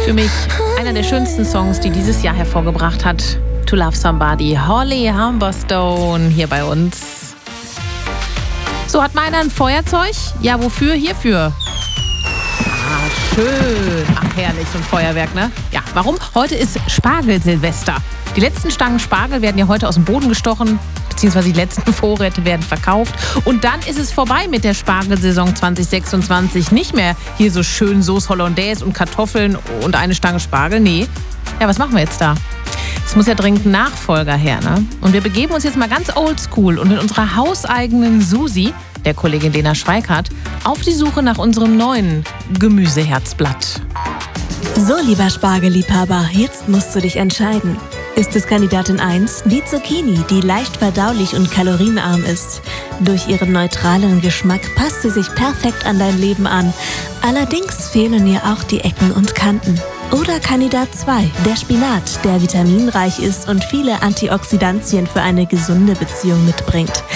Für mich einer der schönsten Songs, die dieses Jahr hervorgebracht hat. To Love Somebody, Holly Humberstone hier bei uns. So, hat meiner ein Feuerzeug? Ja, wofür? Hierfür. Ah, schön. Ach, herrlich, so ein Feuerwerk, ne? Ja, warum? Heute ist Spargel-Silvester. Die letzten Stangen Spargel werden ja heute aus dem Boden gestochen, beziehungsweise die letzten Vorräte werden verkauft. Und dann ist es vorbei mit der Spargelsaison 2026. Nicht mehr hier so schön Sauce Hollandaise und Kartoffeln und eine Stange Spargel. Nee. Ja, was machen wir jetzt da? Es muss ja dringend ein Nachfolger her, ne? Und wir begeben uns jetzt mal ganz oldschool und mit unserer hauseigenen Susi, der Kollegin Lena Schweikart, auf die Suche nach unserem neuen Gemüseherzblatt. So, lieber Spargelliebhaber, jetzt musst du dich entscheiden. Ist es Kandidatin 1, die Zucchini, die leicht verdaulich und kalorienarm ist? Durch ihren neutralen Geschmack passt sie sich perfekt an dein Leben an. Allerdings fehlen ihr auch die Ecken und Kanten. Oder Kandidat 2, der Spinat, der vitaminreich ist und viele Antioxidantien für eine gesunde Beziehung mitbringt.